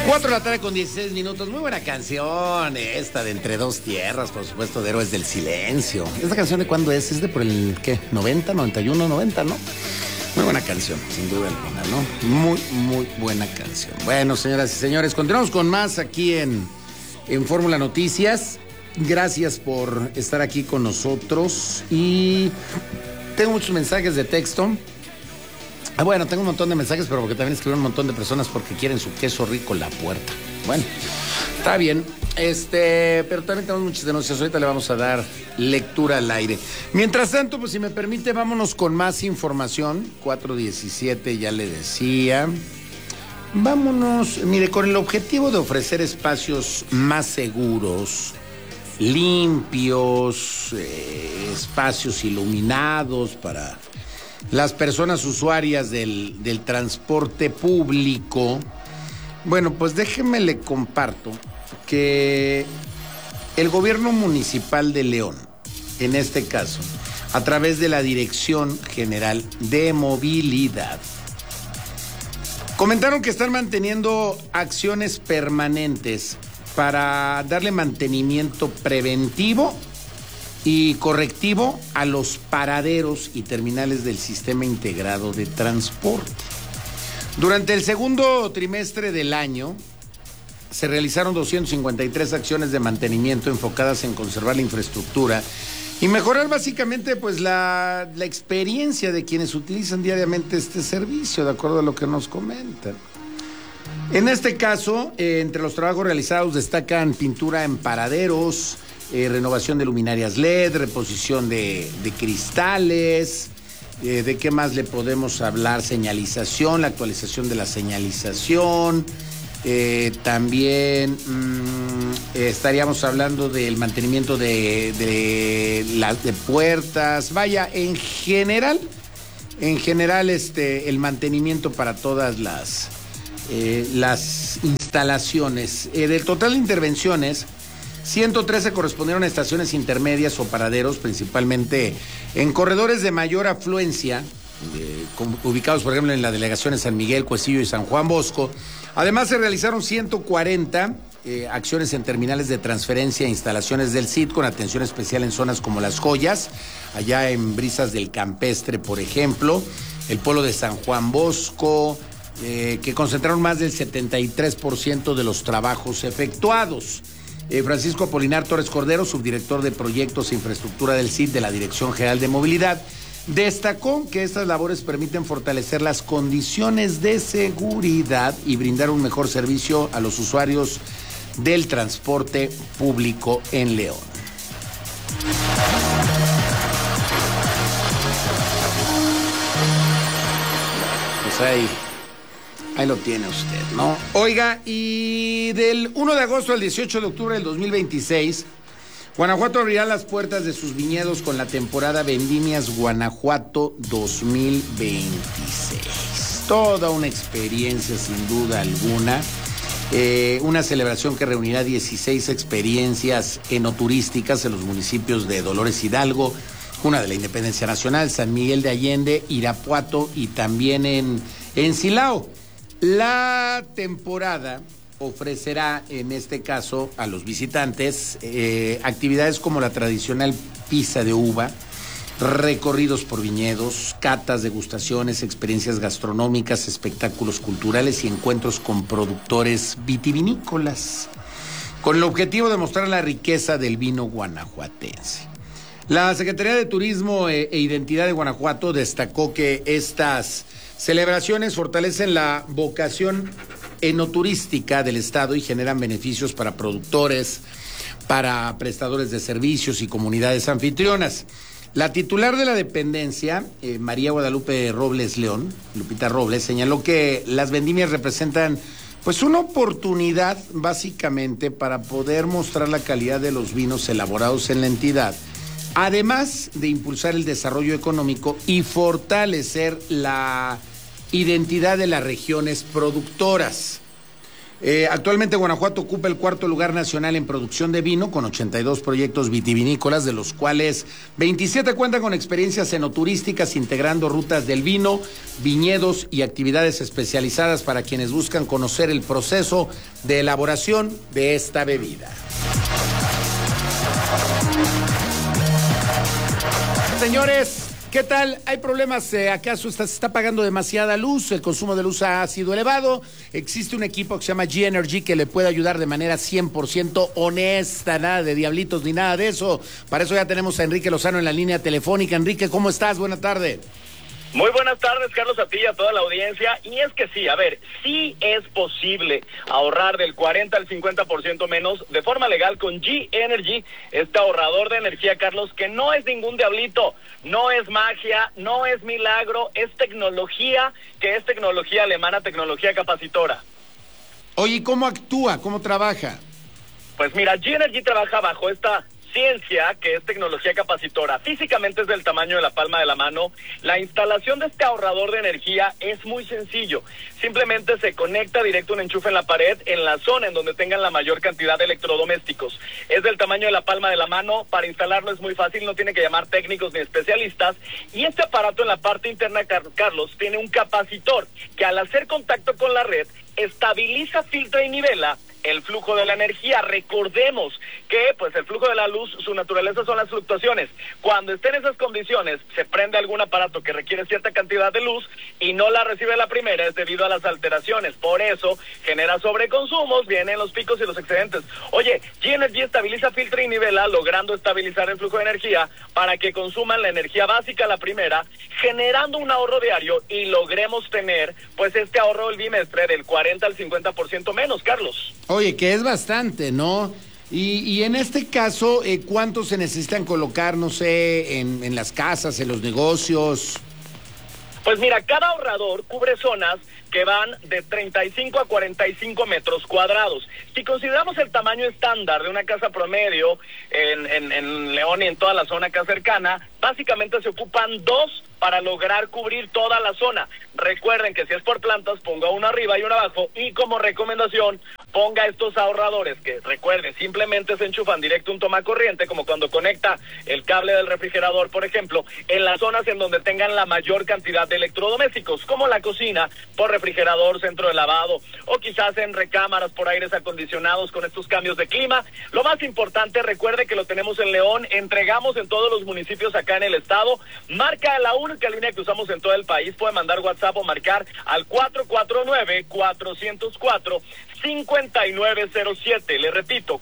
4 de la tarde con 16 minutos. Muy buena canción esta de Entre Dos Tierras, por supuesto, de Héroes del Silencio. ¿Esta canción de cuándo es? ¿Es de por el qué? ¿90, 91, 90, no? Muy buena canción, sin duda alguna, ¿no? Muy buena canción. Bueno, señoras y señores, continuamos con más aquí en Fórmula Noticias. Gracias por estar aquí con nosotros. Y tengo muchos mensajes de texto. Bueno, tengo un montón de mensajes, pero porque también escribieron un montón de personas porque quieren su queso rico La Puerta. Bueno, está bien. Pero también tenemos muchas denuncias. Ahorita le vamos a dar lectura al aire. Mientras tanto, pues si me permite, vámonos con más información. 4:17, ya le decía. Vámonos, mire, con el objetivo de ofrecer espacios más seguros, limpios, espacios iluminados para las personas usuarias del transporte público. Bueno, pues déjeme le comparto que el gobierno municipal de León, en este caso, a través de la Dirección General de Movilidad, comentaron que están manteniendo acciones permanentes para darle mantenimiento preventivo y correctivo a los paraderos y terminales del Sistema Integrado de Transporte. Durante el segundo trimestre del año se realizaron 253 acciones de mantenimiento enfocadas en conservar la infraestructura y mejorar básicamente pues la experiencia de quienes utilizan diariamente este servicio, de acuerdo a lo que nos comentan. En este caso, entre los trabajos realizados destacan pintura en paraderos, renovación de luminarias LED, reposición de cristales, ¿de qué más le podemos hablar? Señalización, la actualización de la señalización, también estaríamos hablando del mantenimiento de las de puertas, vaya, en general, el mantenimiento para todas las instalaciones. Del total de intervenciones, 113 correspondieron a estaciones intermedias o paraderos, principalmente en corredores de mayor afluencia, ubicados, por ejemplo, en las delegaciones San Miguel, Cuecillo y San Juan Bosco. Además, se realizaron 140 acciones en terminales de transferencia e instalaciones del CID, con atención especial en zonas como Las Joyas, allá en Brisas del Campestre, por ejemplo, el polo de San Juan Bosco, que concentraron más del 73% de los trabajos efectuados. Francisco Apolinar Torres Cordero, subdirector de Proyectos e Infraestructura del CID de la Dirección General de Movilidad, destacó que estas labores permiten fortalecer las condiciones de seguridad y brindar un mejor servicio a los usuarios del transporte público en León. Pues ahí lo tiene usted, ¿no? Oiga, y del 1 de agosto al 18 de octubre del 2026, Guanajuato abrirá las puertas de sus viñedos con la temporada Vendimias Guanajuato 2026. Toda una experiencia, sin duda alguna. Una celebración que reunirá 16 experiencias enoturísticas en los municipios de Dolores Hidalgo, Cuna de la Independencia Nacional, San Miguel de Allende, Irapuato y también en Silao. La temporada ofrecerá, en este caso, a los visitantes actividades como la tradicional pisa de uva, recorridos por viñedos, catas, degustaciones, experiencias gastronómicas, espectáculos culturales y encuentros con productores vitivinícolas, con el objetivo de mostrar la riqueza del vino guanajuatense. La Secretaría de Turismo e Identidad de Guanajuato destacó que estas celebraciones fortalecen la vocación enoturística del Estado y generan beneficios para productores, para prestadores de servicios y comunidades anfitrionas. La titular de la dependencia, María Guadalupe Robles León, Lupita Robles, señaló que las vendimias representan pues una oportunidad básicamente para poder mostrar la calidad de los vinos elaborados en la entidad, además de impulsar el desarrollo económico y fortalecer la identidad de las regiones productoras. Actualmente Guanajuato ocupa el cuarto lugar nacional en producción de vino con 82 proyectos vitivinícolas, de los cuales 27 cuentan con experiencias enoturísticas integrando rutas del vino, viñedos y actividades especializadas para quienes buscan conocer el proceso de elaboración de esta bebida. Señores, ¿qué tal? ¿Hay problemas? ¿Acaso se está pagando demasiada luz? ¿El consumo de luz ha sido elevado? Existe un equipo que se llama G-Energy que le puede ayudar de manera 100% honesta, nada de diablitos ni nada de eso. Para eso ya tenemos a Enrique Lozano en la línea telefónica. Enrique, ¿cómo estás? Buena tarde. Muy buenas tardes, Carlos, a ti y a toda la audiencia. Y es que sí, a ver, sí es posible ahorrar del 40 al 50% menos de forma legal con G-Energy, este ahorrador de energía, Carlos, que no es ningún diablito, no es magia, no es milagro, es tecnología, que es tecnología alemana, tecnología capacitora. Oye, ¿cómo actúa? ¿Cómo trabaja? Pues mira, G-Energy trabaja bajo esta ciencia, que es tecnología capacitora. Físicamente es del tamaño de la palma de la mano. La instalación de este ahorrador de energía es muy sencillo. Simplemente se conecta directo un enchufe en la pared, en la zona en donde tengan la mayor cantidad de electrodomésticos. Es del tamaño de la palma de la mano. Para instalarlo es muy fácil, no tiene que llamar técnicos ni especialistas. Y este aparato en la parte interna, Carlos, tiene un capacitor que al hacer contacto con la red, estabiliza, filtra y nivela el flujo de la energía. Recordemos que pues el flujo de la luz, su naturaleza son las fluctuaciones. Cuando estén en esas condiciones, se prende algún aparato que requiere cierta cantidad de luz y no la recibe la primera, es debido a las alteraciones. Por eso genera sobreconsumos, vienen los picos y los excedentes. Oye, G-Energy estabiliza, filtra y nivela, logrando estabilizar el flujo de energía para que consuman la energía básica, la primera, generando un ahorro diario y logremos tener pues este ahorro del bimestre del 40 al 50% menos, Carlos. Oye, que es bastante, ¿no? Y en este caso, ¿cuántos se necesitan colocar, no sé, en las casas, en los negocios? Pues mira, cada ahorrador cubre zonas que van de 35 a 45 metros cuadrados. Si consideramos el tamaño estándar de una casa promedio en León y en toda la zona acá cercana, básicamente se ocupan 2 para lograr cubrir toda la zona. Recuerden que si es por plantas, ponga uno arriba y uno abajo, y como recomendación, ponga estos ahorradores que, recuerden, simplemente se enchufan directo un toma corriente, como cuando conecta el cable del refrigerador, por ejemplo, en las zonas en donde tengan la mayor cantidad de electrodomésticos, como la cocina, por refrigerador, centro de lavado, o quizás en recámaras por aires acondicionados con estos cambios de clima. Lo más importante, recuerde que lo tenemos en León, entregamos en todos los municipios acá en el estado. Marca la única línea que usamos en todo el país, puede mandar WhatsApp o marcar al 449-404-5907. Le repito,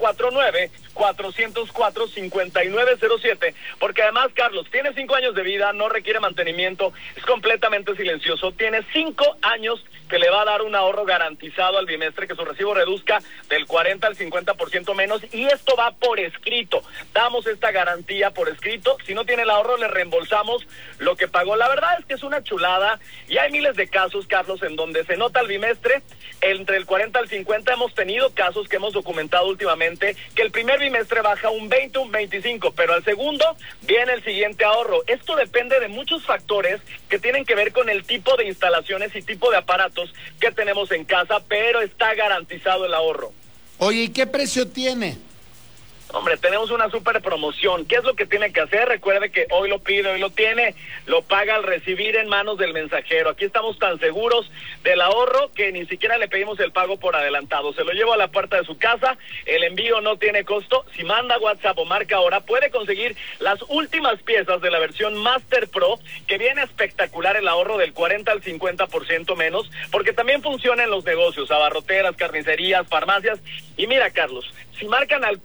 449-404-5907, porque además, Carlos, tiene 5 años de vida, no requiere mantenimiento, es completamente silencioso, tiene 5 años que le va a dar un ahorro garantizado al bimestre, que su recibo reduzca del 40 al 50% menos, y esto va por escrito. Damos esta garantía por escrito. Si no tiene el ahorro, le reembolsamos lo que pagó. La verdad es que es una chulada, y hay miles de casos, Carlos, en donde se nota el bimestre. Entre el 40 al 50 hemos tenido casos que hemos documentado últimamente, que el primer bimestre baja un 20, un 25, pero al segundo viene el siguiente ahorro. Esto depende de muchos factores que tienen que ver con el tipo de instalaciones y tipo de aparatos que tenemos en casa, pero está garantizado el ahorro. Oye, ¿y qué precio tiene? Hombre, tenemos una super promoción. ¿Qué es lo que tiene que hacer? Recuerde que hoy lo pide, hoy lo tiene, lo paga al recibir en manos del mensajero. Aquí estamos tan seguros del ahorro que ni siquiera le pedimos el pago por adelantado. Se lo llevo a la puerta de su casa, el envío no tiene costo. Si manda WhatsApp o marca ahora, puede conseguir las últimas piezas de la versión Master Pro, que viene espectacular el ahorro del 40 al 50% menos, porque también funciona en los negocios, abarroteras, carnicerías, farmacias. Y mira, Carlos, si marcan al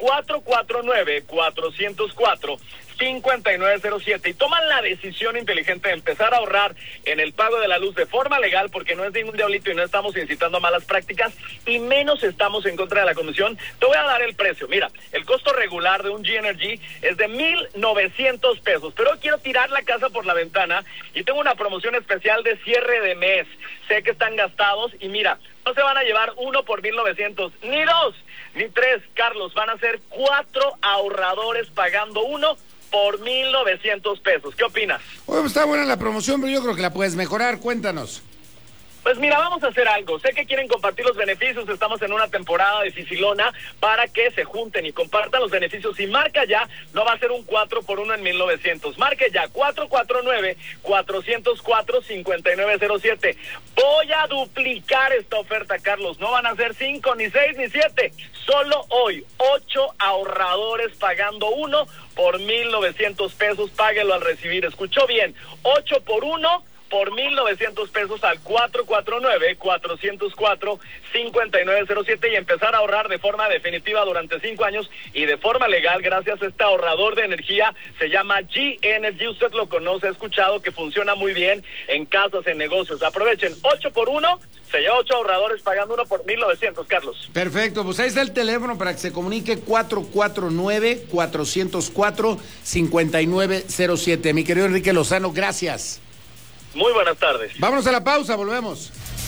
449-404-5907 y toman la decisión inteligente de empezar a ahorrar en el pago de la luz de forma legal, porque no es ningún diablito y no estamos incitando a malas prácticas, y menos estamos en contra de la comisión, te voy a dar el precio. Mira, el costo regular de un G-Energy es de 1,900 pesos, pero quiero tirar la casa por la ventana y tengo una promoción especial de cierre de mes. Sé que están gastados y mira, no se van a llevar uno por 1,900, ni 2, ni 3, Carlos, van a ser 4 ahorradores pagando uno por 1,900 pesos. ¿Qué opinas? Bueno, está buena la promoción, pero yo creo que la puedes mejorar. Cuéntanos. Pues mira, vamos a hacer algo. Sé que quieren compartir los beneficios, estamos en una temporada dificilona para que se junten y compartan los beneficios. Y marca ya, no va a ser un 4x1 en 1900. Marque ya, 449-404-5907. Voy a duplicar esta oferta, Carlos. No van a ser 5, ni 6, ni 7. Solo hoy, 8 ahorradores pagando 1 por 1,900 pesos. Páguelo al recibir. Escuchó bien, 8 por 1 por 1,900 pesos al 449-404-5907 y empezar a ahorrar de forma definitiva durante 5 años y de forma legal gracias a este ahorrador de energía. Se llama G-Energy, usted lo conoce, ha escuchado que funciona muy bien en casas, en negocios. Aprovechen, 8 por 1, se lleva 8 ahorradores pagando 1 por 1,900, Carlos. Perfecto, pues ahí está el teléfono para que se comunique, 449-404-5907. Mi querido Enrique Lozano, gracias. Muy buenas tardes. Vámonos a la pausa, volvemos.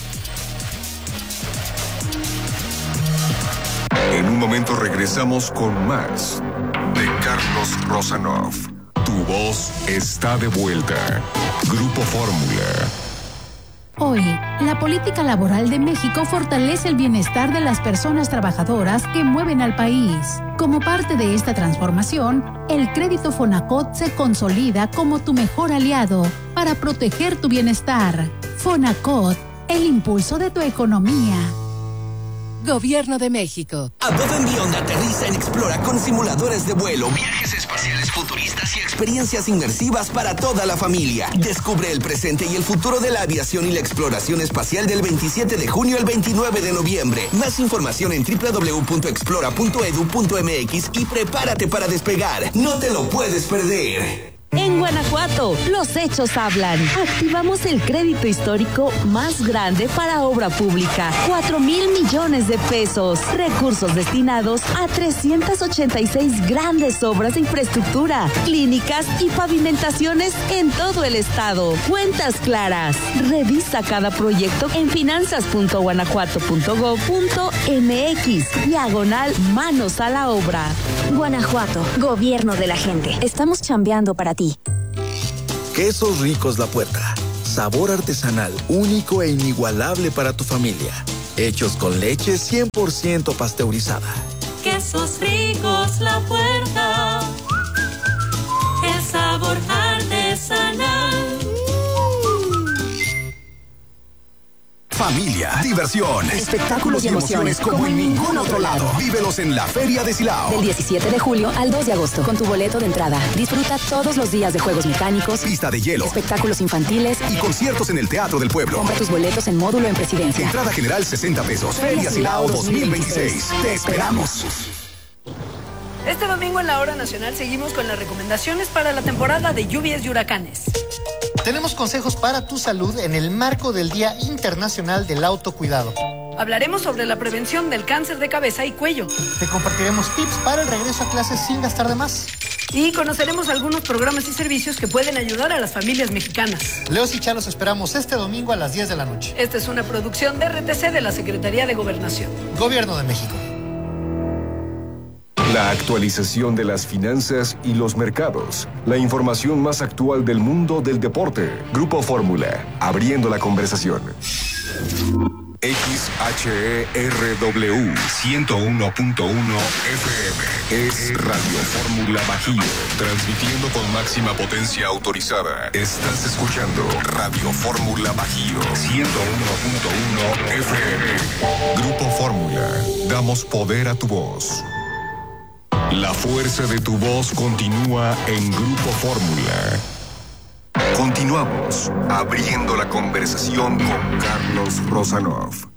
En un momento regresamos con más de Carlos Rosanov. Tu voz está de vuelta. Grupo Fórmula. Hoy, la política laboral de México fortalece el bienestar de las personas trabajadoras que mueven al país. Como parte de esta transformación, el crédito Fonacot se consolida como tu mejor aliado para proteger tu bienestar. Fonacot, el impulso de tu economía. Gobierno de México. Above and Beyond aterriza en Explora con simuladores de vuelo, viajes espaciales futuristas y experiencias inmersivas para toda la familia. Descubre el presente y el futuro de la aviación y la exploración espacial del 27 de junio al 29 de noviembre. Más información en www.explora.edu.mx y prepárate para despegar. No te lo puedes perder. En Guanajuato, los hechos hablan. Activamos el crédito histórico más grande para obra pública. 4,000 millones de pesos. Recursos destinados a 386 grandes obras de infraestructura, clínicas y pavimentaciones en todo el estado. Cuentas claras. Revisa cada proyecto en finanzas.guanajuato.gov.mx/manos a la obra. Guanajuato, gobierno de la gente. Estamos chambeando para ti. Quesos Ricos La Puerta. Sabor artesanal, único e inigualable para tu familia. Hechos con leche 100% pasteurizada. Quesos Ricos La Puerta. El sabor artesanal. Familia, diversión, espectáculos y emociones como en ningún otro lado. Vívelos en la Feria de Silao. Del 17 de julio al 2 de agosto, con tu boleto de entrada. Disfruta todos los días de juegos mecánicos, pista de hielo, espectáculos infantiles y conciertos en el Teatro del Pueblo. Compra tus boletos en módulo en Presidencia. Entrada general 60 pesos. Feria Silao 2026. Te esperamos. Este domingo en la Hora Nacional seguimos con las recomendaciones para la temporada de lluvias y huracanes. Tenemos consejos para tu salud en el marco del Día Internacional del Autocuidado. Hablaremos sobre la prevención del cáncer de cabeza y cuello. Te compartiremos tips para el regreso a clases sin gastar de más. Y conoceremos algunos programas y servicios que pueden ayudar a las familias mexicanas. Leos y Chá los esperamos este domingo a las 10 de la noche. Esta es una producción de RTC de la Secretaría de Gobernación. Gobierno de México. La actualización de las finanzas y los mercados. La información más actual del mundo del deporte. Grupo Fórmula, abriendo la conversación. XHERW 101.1 FM es Radio Fórmula Bajío, transmitiendo con máxima potencia autorizada. Estás escuchando Radio Fórmula Bajío 101.1 FM. Grupo Fórmula, damos poder a tu voz. La fuerza de tu voz continúa en Grupo Fórmula. Continuamos abriendo la conversación con Carlos Rosanov.